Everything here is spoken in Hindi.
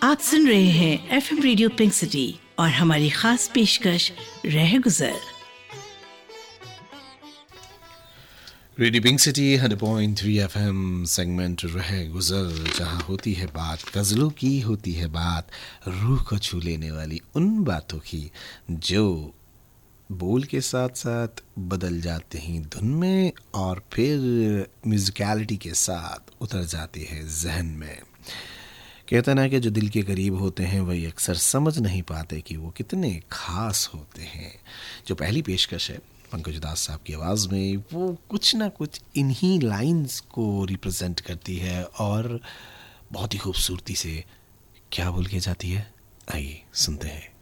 आप सुन रहे हैं FM रेडियो पिंक सिटी और हमारी खास पेशकश रह गुजर। Radio pink city 100.3 FM segment रह गुजर, जहाँ होती है बात गज़लों की, होती है बात रूह को छू लेने वाली उन बातों की जो बोल के साथ साथ बदल जाते हैं धुन में और फिर म्यूजिकलिटी के साथ उतर जाती है जहन में। कहते ना कि जो दिल के करीब होते हैं वही अक्सर समझ नहीं पाते कि वो कितने खास होते हैं। जो पहली पेशकश है पंकज उदास साहब की आवाज़ में, वो कुछ ना कुछ इन्हीं लाइंस को रिप्रेजेंट करती है और बहुत ही खूबसूरती से क्या बोल के जाती है, आइए सुनते हैं।